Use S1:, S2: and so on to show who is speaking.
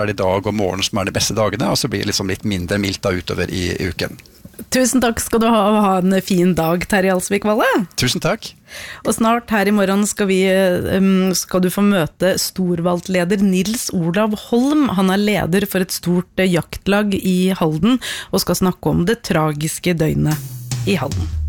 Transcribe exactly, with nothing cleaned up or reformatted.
S1: er det dag og morgen som er de beste dagene, og så blir det liksom litt mindre mildt da utover i, i uken.
S2: Tusen takk skal du ha, og ha en fin dag, Terje Alsvik Valle.
S1: Tusen takk.
S2: Og snart her i morgen skal, vi, um, skal du få møte storvalgleder Nils Olav Holm. Han er leder for et stort jaktlag i Halden, og skal snakke om det tragiske døgnet i Halden.